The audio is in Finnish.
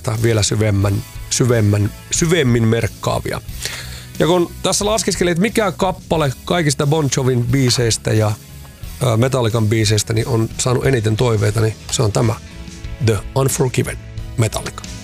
mielestä vielä syvemmin merkkaavia. Ja kun tässä laskeskelin, että mikä kappale kaikista Bon Jovin biiseistä ja Metallican biiseistä niin on saanut eniten toiveita, niin se on tämä The Unforgiven Metallica.